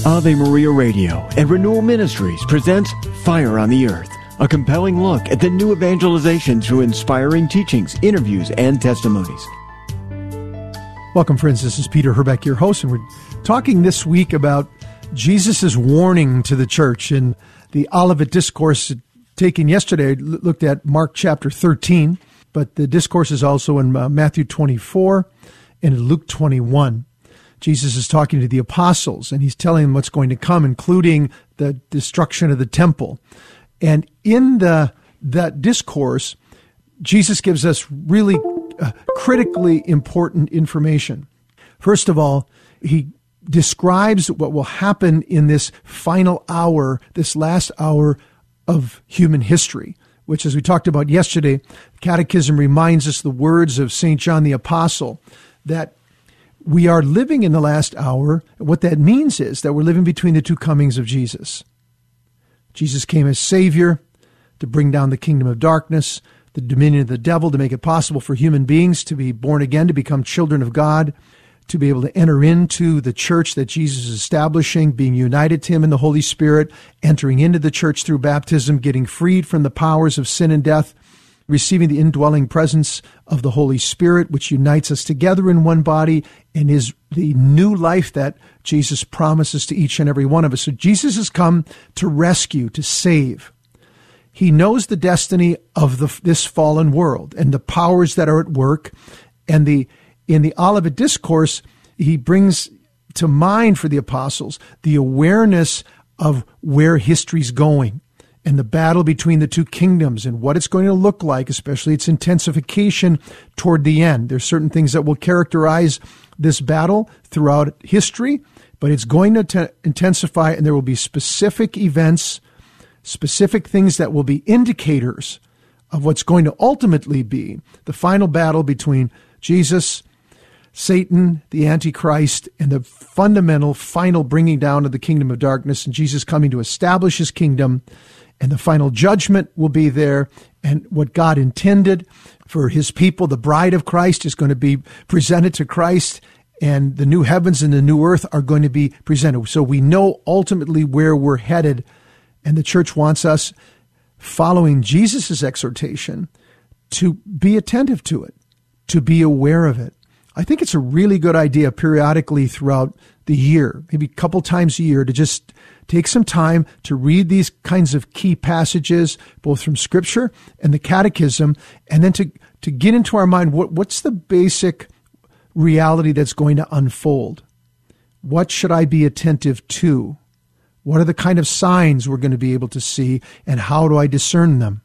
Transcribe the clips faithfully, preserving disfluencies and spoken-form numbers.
Ave Maria Radio and Renewal Ministries presents Fire on the Earth, a compelling look at the new evangelization through inspiring teachings, interviews, and testimonies. Welcome, friends. This is Peter Herbeck, your host, and we're talking this week about Jesus' warning to the church. In the Olivet Discourse taken yesterday, I looked at Mark chapter thirteen, but the discourse is also in uh, Matthew twenty-four and in Luke twenty-one. Jesus is talking to the apostles, and he's telling them what's going to come, including the destruction of the temple. And in the that discourse, Jesus gives us really uh, critically important information. First of all, he describes what will happen in this final hour, this last hour of human history, which, as we talked about yesterday, Catechism reminds us the words of Saint John the Apostle, that we are living in the last hour. What that means is that we're living between the two comings of Jesus. Jesus came as Savior to bring down the kingdom of darkness, the dominion of the devil, to make it possible for human beings to be born again, to become children of God, to be able to enter into the church that Jesus is establishing, being united to him in the Holy Spirit, entering into the church through baptism, getting freed from the powers of sin and death, receiving the indwelling presence of the Holy Spirit, which unites us together in one body and is the new life that Jesus promises to each and every one of us. So Jesus has come to rescue, to save. He knows the destiny of the, this fallen world and the powers that are at work. And the in the Olivet Discourse, he brings to mind for the apostles the awareness of where history's going, and the battle between the two kingdoms and what it's going to look like, especially its intensification toward the end. There's certain things that will characterize this battle throughout history, but it's going to t- intensify, and there will be specific events, specific things that will be indicators of what's going to ultimately be the final battle between Jesus, Satan, the Antichrist, and the fundamental final bringing down of the kingdom of darkness, and Jesus coming to establish his kingdom. And the final judgment will be there. And what God intended for his people, the bride of Christ, is going to be presented to Christ. And the new heavens and the new earth are going to be presented. So we know ultimately where we're headed. And the church wants us, following Jesus' exhortation, to be attentive to it, to be aware of it. I think it's a really good idea periodically throughout the year, maybe a couple times a year, to just take some time to read these kinds of key passages, both from Scripture and the Catechism, and then to, to get into our mind, what, what's the basic reality that's going to unfold? What should I be attentive to? What are the kind of signs we're going to be able to see, and how do I discern them?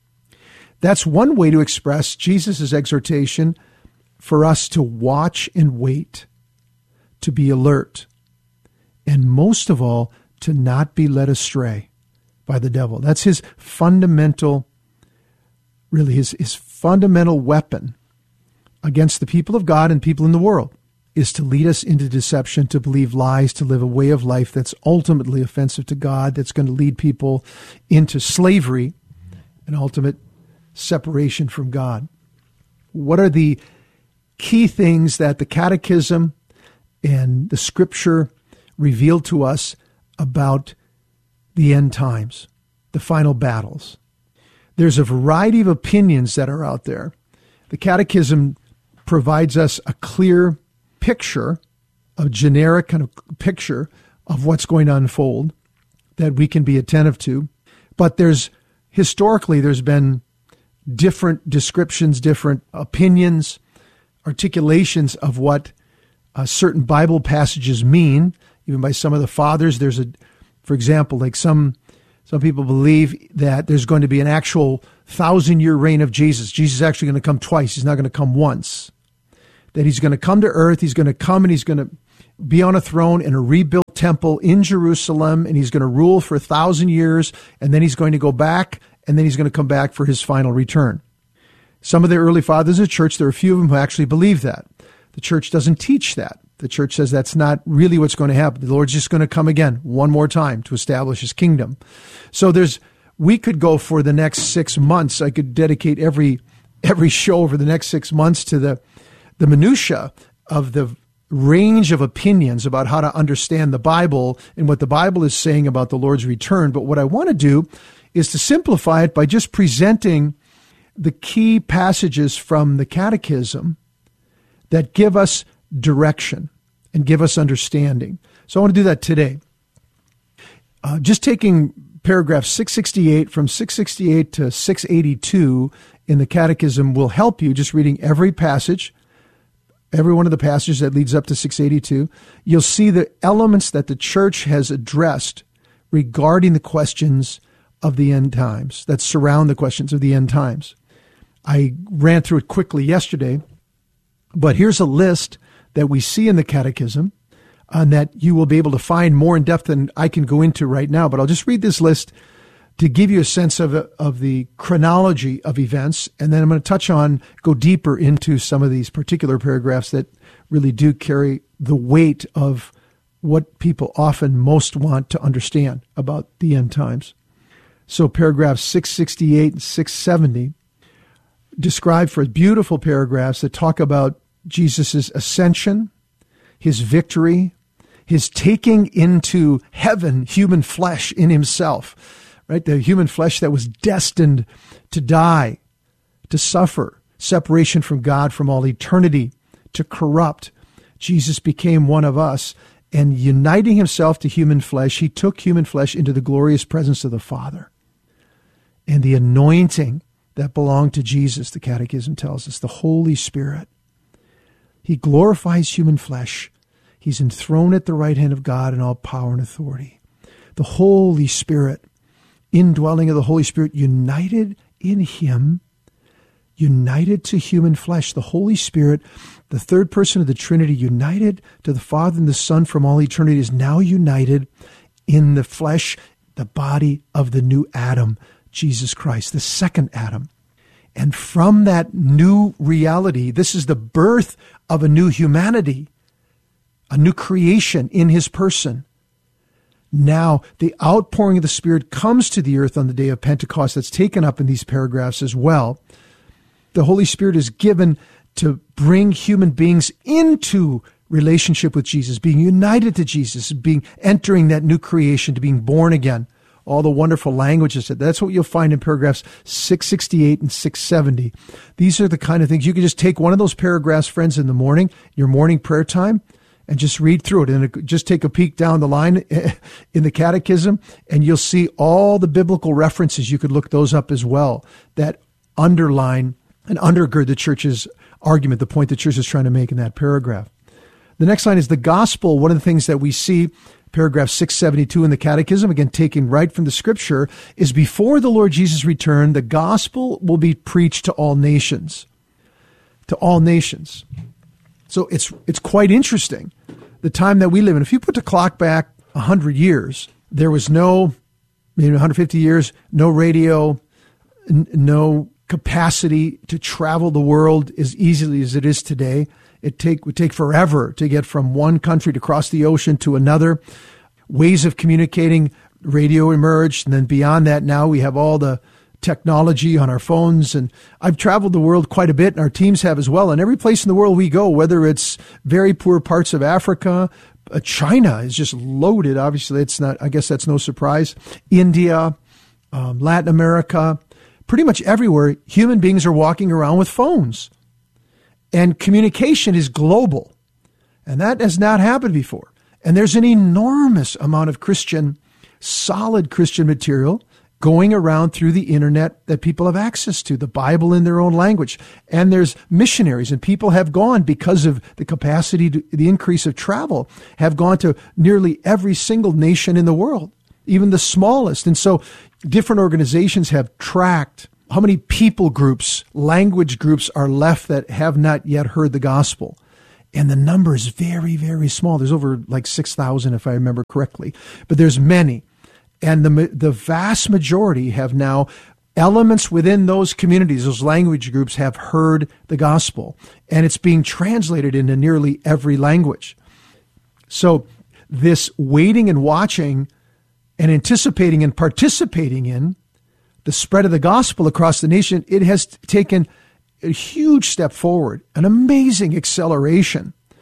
That's one way to express Jesus' exhortation for us to watch and wait, to be alert, and most of all, to not be led astray by the devil. That's his fundamental, really his, his fundamental weapon against the people of God and people in the world, is to lead us into deception, to believe lies, to live a way of life that's ultimately offensive to God, that's going to lead people into slavery and ultimate separation from God. What are the key things that the Catechism and the Scripture reveal to us about the end times, the final battles? There's a variety of opinions that are out there. The Catechism provides us a clear picture, a generic kind of picture of what's going to unfold that we can be attentive to. But there's, historically, there's been different descriptions, different opinions, articulations of what uh, certain Bible passages mean. Even by some of the fathers, there's a, for example, like some some people believe that there's going to be an actual thousand-year reign of Jesus. Jesus is actually going to come twice. He's not going to come once. That he's going to come to earth, he's going to come and he's going to be on a throne in a rebuilt temple in Jerusalem, and he's going to rule for a thousand years, and then he's going to go back, and then he's going to come back for his final return. Some of the early fathers of the church, there are a few of them who actually believe that. The church doesn't teach that. The church says that's not really what's going to happen. The Lord's just going to come again one more time to establish his kingdom. So there's, we could go for the next six months. I could dedicate every every show over the next six months to the the minutia of the range of opinions about how to understand the Bible and what the Bible is saying about the Lord's return. But what I want to do is to simplify it by just presenting the key passages from the Catechism that give us direction and give us understanding. So I want to do that today. Uh, just taking paragraph six sixty-eight from six sixty-eight to six eighty-two in the Catechism will help you just reading every passage, every one of the passages that leads up to six eighty-two. You'll see the elements that the church has addressed regarding the questions of the end times, that surround the questions of the end times. I ran through it quickly yesterday, but here's a list that we see in the Catechism and that you will be able to find more in depth than I can go into right now. But I'll just read this list to give you a sense of, of the chronology of events. And then I'm going to touch on, go deeper into some of these particular paragraphs that really do carry the weight of what people often most want to understand about the end times. So paragraphs six sixty-eight and six seventy describe for beautiful paragraphs that talk about Jesus' ascension, his victory, his taking into heaven human flesh in himself, right? The human flesh that was destined to die, to suffer, separation from God from all eternity, to corrupt. Jesus became one of us, and uniting himself to human flesh, he took human flesh into the glorious presence of the Father. And the anointing that belonged to Jesus, the Catechism tells us, the Holy Spirit. He glorifies human flesh. He's enthroned at the right hand of God in all power and authority. The Holy Spirit, indwelling of the Holy Spirit, united in him, united to human flesh. The Holy Spirit, the third person of the Trinity, united to the Father and the Son from all eternity, is now united in the flesh, the body of the new Adam, Jesus Christ, the second Adam. And from that new reality, this is the birth of a new humanity, a new creation in his person. Now, the outpouring of the Spirit comes to the earth on the day of Pentecost. That's taken up in these paragraphs as well. The Holy Spirit is given to bring human beings into relationship with Jesus, being united to Jesus, being entering that new creation, to being born again. All the wonderful languages. That's what you'll find in paragraphs six sixty-eight and six seventy. These are the kind of things you can just take one of those paragraphs, friends, in the morning, your morning prayer time, and just read through it. And just take a peek down the line in the Catechism, and you'll see all the biblical references. You could look those up as well that underline and undergird the church's argument, the point the church is trying to make in that paragraph. The next line is the gospel. One of the things that we see, paragraph six seventy-two in the Catechism, again, taken right from the scripture, is before the Lord Jesus returned, the gospel will be preached to all nations. To all nations. So it's it's quite interesting, the time that we live in. If you put the clock back one hundred years, there was no, maybe one hundred fifty years, no radio, n- no capacity to travel the world as easily as it is today. It take would take forever to get from one country to cross the ocean to another. Ways of communicating, radio emerged, and then beyond that, now we have all the technology on our phones. And I've traveled the world quite a bit, and our teams have as well. And every place in the world we go, whether it's very poor parts of Africa, uh, China is just loaded. Obviously, it's not. I guess that's no surprise. India, um, Latin America, pretty much everywhere, human beings are walking around with phones. And communication is global. And that has not happened before. And there's an enormous amount of Christian, solid Christian material going around through the internet that people have access to, the Bible in their own language. And there's missionaries, and people have gone because of the capacity, to, the increase of travel, have gone to nearly every single nation in the world, even the smallest. And so different organizations have tracked how many people groups, language groups are left that have not yet heard the gospel. And the number is very, very small. There's over like six thousand, if I remember correctly. But there's many. And the the vast majority have now, elements within those communities, those language groups, have heard the gospel. And it's being translated into nearly every language. So this waiting and watching and anticipating and participating in the spread of the gospel across the nation, it has taken a huge step forward, an amazing acceleration.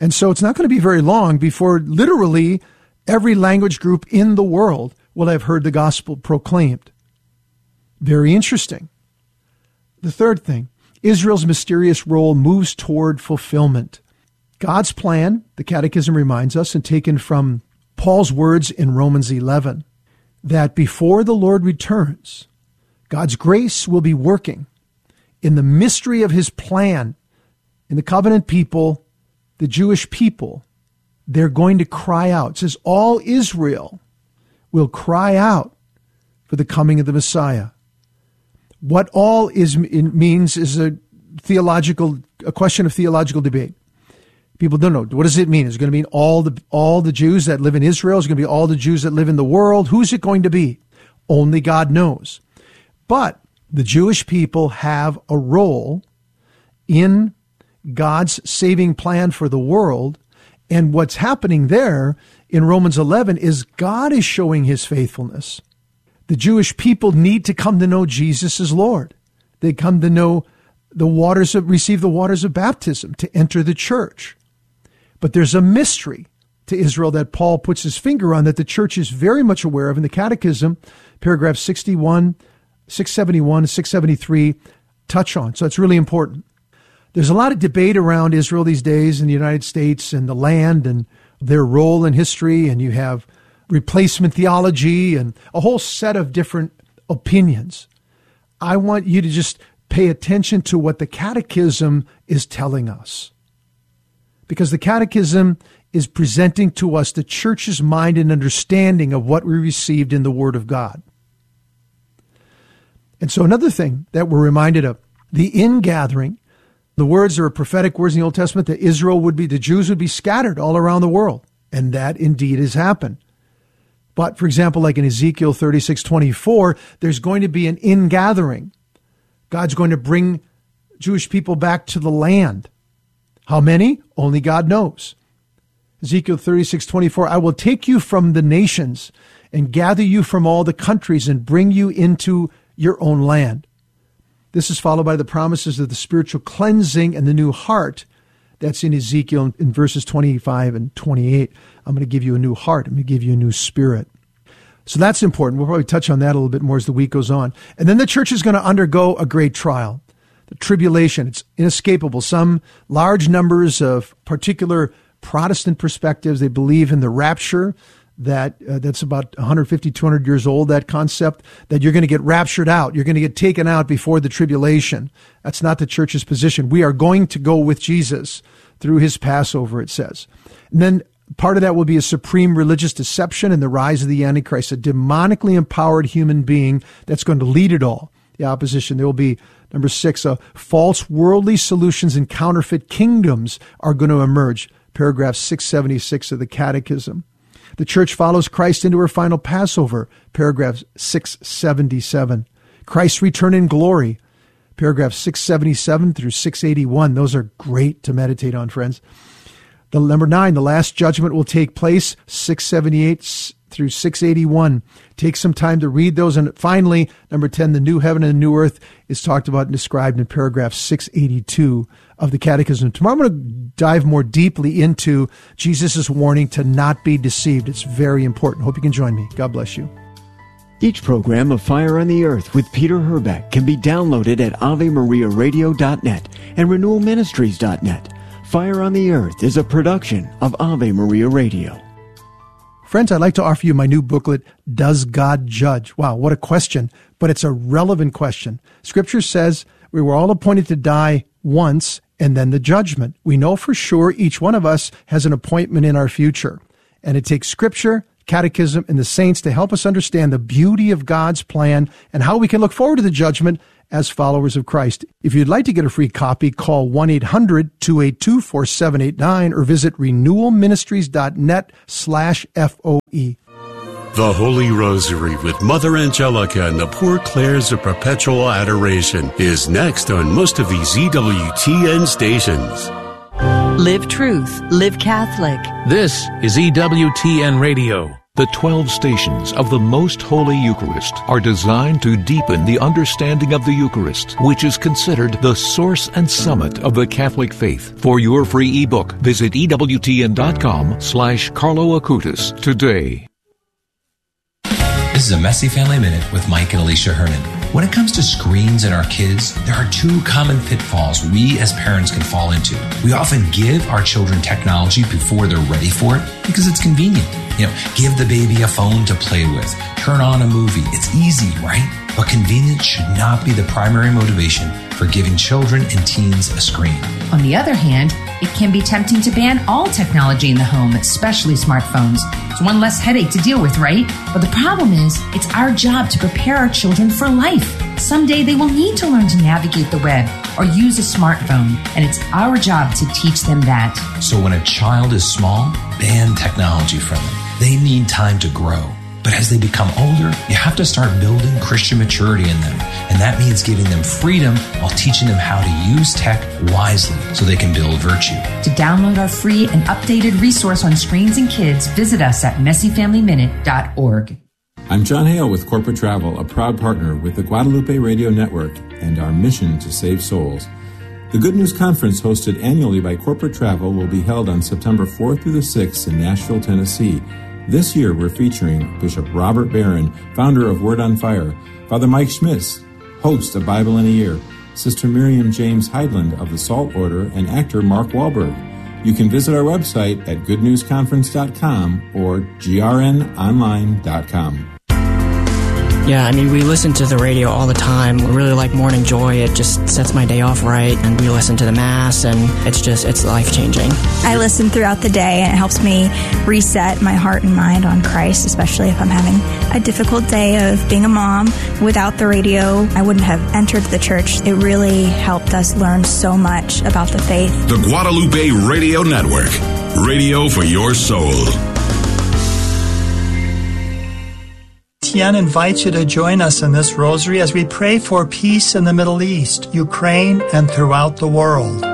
And so it's not going to be very long before literally every language group in the world will have heard the gospel proclaimed. Very interesting. The third thing, Israel's mysterious role moves toward fulfillment. God's plan, the Catechism reminds us, and taken from Paul's words in Romans eleven, that before the Lord returns, God's grace will be working in the mystery of his plan. In the covenant people, the Jewish people, they're going to cry out. It says all Israel will cry out for the coming of the Messiah. What all is means is a theological, a question of theological debate. People don't know. What does it mean? Is it going to mean all the all the Jews that live in Israel? Is it going to be all the Jews that live in the world? Who's it going to be? Only God knows. But the Jewish people have a role in God's saving plan for the world. And what's happening there in Romans eleven is God is showing his faithfulness. The Jewish people need to come to know Jesus as Lord. They come to know the waters of, receive the waters of baptism, to enter the church. But there's a mystery to Israel that Paul puts his finger on that the church is very much aware of in the Catechism. Paragraph sixty-one, six seventy-one, six seventy-three touch on. So it's really important. There's a lot of debate around Israel these days in the United States and the land and their role in history. And you have replacement theology and a whole set of different opinions. I want you to just pay attention to what the Catechism is telling us. Because the Catechism is presenting to us the church's mind and understanding of what we received in the Word of God. And so another thing that we're reminded of, the ingathering, the words are prophetic words in the Old Testament that Israel would be, the Jews would be scattered all around the world. And that indeed has happened. But for example, like in Ezekiel thirty-six twenty-four, there's going to be an ingathering. God's going to bring Jewish people back to the land. How many? Only God knows. Ezekiel thirty-six twenty-four, I will take you from the nations and gather you from all the countries and bring you into your own land. This is followed by the promises of the spiritual cleansing and the new heart. That's in Ezekiel in verses twenty-five and twenty-eight. I'm going to give you a new heart. I'm going to give you a new spirit. So that's important. We'll probably touch on that a little bit more as the week goes on. And then the church is going to undergo a great trial. The tribulation, it's inescapable. Some large numbers of particular Protestant perspectives, they believe in the rapture, that uh, that's about one hundred fifty, two hundred years old, that concept, that you're going to get raptured out. You're going to get taken out before the tribulation. That's not the church's position. We are going to go with Jesus through his Passover, it says. And then part of that will be a supreme religious deception and the rise of the Antichrist, a demonically empowered human being that's going to lead it all. The opposition. There will be, number six, uh, false worldly solutions and counterfeit kingdoms are going to emerge. Paragraph six seventy-six of the Catechism. The church follows Christ into her final Passover. Paragraph six seventy-seven. Christ's return in glory. Paragraph six seventy-seven through six eighty-one. Those are great to meditate on, friends. The number nine, the last judgment will take place, six seventy-eight through six eighty-one. Take some time to read those. And finally, number ten, the new heaven and the new earth is talked about and described in paragraph six eighty-two of the Catechism. Tomorrow I'm going to dive more deeply into Jesus' warning to not be deceived. It's very important. Hope you can join me. God bless you. Each program of Fire on the Earth with Peter Herbeck can be downloaded at ave maria radio dot net and renewal ministries dot net. Fire on the Earth is a production of Ave Maria Radio. Friends, I'd like to offer you my new booklet, Does God Judge? Wow, what a question, but it's a relevant question. Scripture says we were all appointed to die once and then the judgment. We know for sure each one of us has an appointment in our future. And it takes Scripture, Catechism, and the saints to help us understand the beauty of God's plan and how we can look forward to the judgment as followers of Christ. If you'd like to get a free copy, call one eight hundred two eight two four seven eight nine or visit renewal ministries dot net slash F O E. The Holy Rosary with Mother Angelica and the Poor Clares of Perpetual Adoration is next on most of these E W T N stations. Live truth, live Catholic. This is E W T N Radio, the The twelve stations of the Most Holy Eucharist are designed to deepen the understanding of the Eucharist, which is considered the source and summit of the Catholic faith. For your free ebook, visit E W T N dot com slash Carlo Acutis today. This is a Messy Family Minute with Mike and Alicia Hernon. When it comes to screens and our kids, there are two common pitfalls we as parents can fall into. We often give our children technology before they're ready for it because it's convenient. You know, give the baby a phone to play with, turn on a movie. It's easy, right? But convenience should not be the primary motivation for giving children and teens a screen. On the other hand, it can be tempting to ban all technology in the home, especially smartphones. It's one less headache to deal with, right? But the problem is, it's our job to prepare our children for life. Someday they will need to learn to navigate the web or use a smartphone, and it's our job to teach them that. So when a child is small, ban technology from them. They need time to grow. But as they become older, you have to start building Christian maturity in them. And that means giving them freedom while teaching them how to use tech wisely so they can build virtue. To download our free and updated resource on screens and kids, visit us at messy family minute dot org. I'm John Hale with Corporate Travel, a proud partner with the Guadalupe Radio Network and our mission to save souls. The Good News Conference, hosted annually by Corporate Travel, will be held on September fourth through the sixth in Nashville, Tennessee. This year, we're featuring Bishop Robert Barron, founder of Word on Fire, Father Mike Schmitz, host of Bible in a Year, Sister Miriam James Heidland of the Salt Order, and actor Mark Wahlberg. You can visit our website at good news conference dot com or g r n online dot com. Yeah, I mean, we listen to the radio all the time. We really like Morning Joy. It just sets my day off right. And we listen to the Mass, and it's just, it's life-changing. I listen throughout the day, and it helps me reset my heart and mind on Christ, especially if I'm having a difficult day of being a mom. Without the radio, I wouldn't have entered the church. It really helped us learn so much about the faith. The Guadalupe Radio Network. Radio for your soul. Etienne invites you to join us in this rosary as we pray for peace in the Middle East, Ukraine, and throughout the world.